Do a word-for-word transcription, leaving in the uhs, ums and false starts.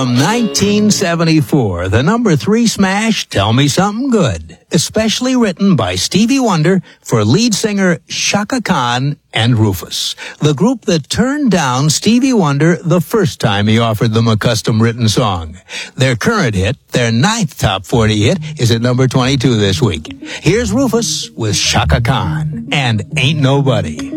From nineteen seventy-four, the number three smash, Tell Me Something Good, especially written by Stevie Wonder for lead singer Chaka Khan and Rufus, the group that turned down Stevie Wonder the first time he offered them a custom-written song. Their current hit, their ninth top forty hit, is at number twenty-two this week. Here's Rufus with Chaka Khan and Ain't Nobody.